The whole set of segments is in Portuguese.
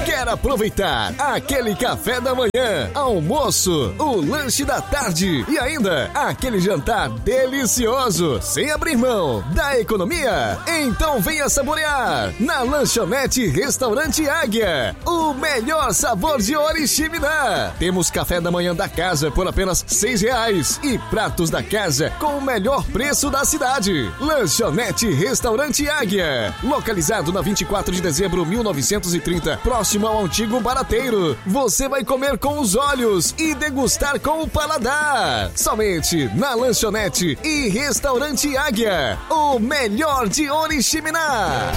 Quer aproveitar aquele café da manhã, almoço, o lanche da tarde e ainda aquele jantar delicioso, sem abrir mão da economia? Então venha saborear na Lanchonete Restaurante Águia, o melhor sabor de Oriximiná. Temos café da manhã da casa por apenas R$6 e pratos da casa com o melhor preço da cidade. Lanchonete Restaurante Águia, localizado na 24 de dezembro 1930, próximo ao antigo Barateiro. Você vai comer com os olhos e degustar com o paladar. Somente na Lanchonete e Restaurante Águia, o melhor de Oriximiná.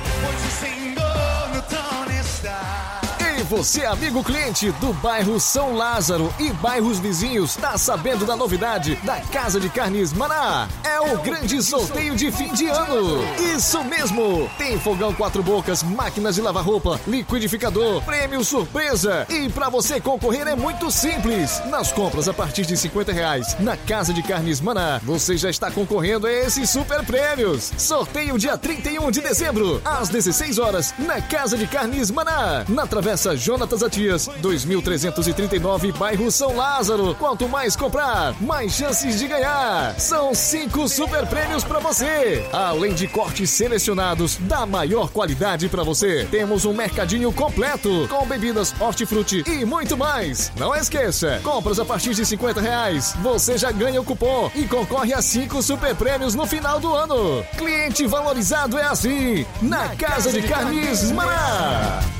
E você, amigo cliente do bairro São Lázaro e bairros vizinhos, tá sabendo da novidade da Casa de Carnes Maná? É o grande sorteio de fim de ano. Isso mesmo! Tem fogão 4 bocas, máquinas de lavar roupa, liquidificador, prêmio surpresa. E pra você concorrer é muito simples. Nas compras a partir de R$50 na Casa de Carnes Maná, você já está concorrendo a esses super prêmios. Sorteio dia 31 de dezembro, às 16 horas, na Casa de Carnes Maná, na Travessa Jonatas Atias, 2339, bairro São Lázaro. Quanto mais comprar, mais chances de ganhar. São 5 super prêmios para você. Além de cortes selecionados da maior qualidade para você, temos um mercadinho completo com bebidas, hortifruti e muito mais. Não esqueça, compras a partir de R$50, você já ganha o cupom e concorre a 5 super prêmios no final do ano. Cliente valorizado é assim, na Casa de Carnes Maná.